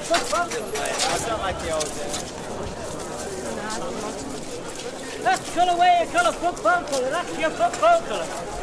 football colour. I don't like the old That's the colour where you colour football colour. That's your football colour.